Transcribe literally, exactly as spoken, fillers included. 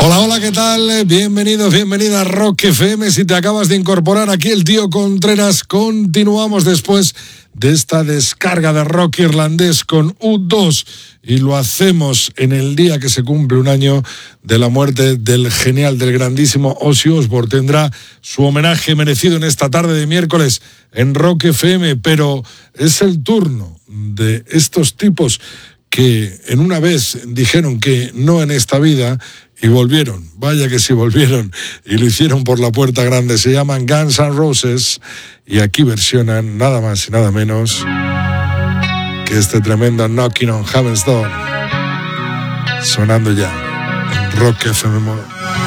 Hola, hola, ¿qué tal? Bienvenidos, bienvenida a Rock F M. Si te acabas de incorporar aquí, el tío Contreras. Continuamos después de esta descarga de rock irlandés con U dos y lo hacemos en el día que se cumple un año de la muerte del genial, del grandísimo Ozzy Osbourne. Tendrá su homenaje merecido en esta tarde de miércoles en Rock F M, pero es el turno de estos tipos que en una vez dijeron que no en esta vida y volvieron, vaya que sí volvieron y lo hicieron por la puerta grande. Se llaman Guns N' Roses y aquí versionan nada más y nada menos que este tremendo Knocking on Heaven's Door, sonando ya en Rock F M.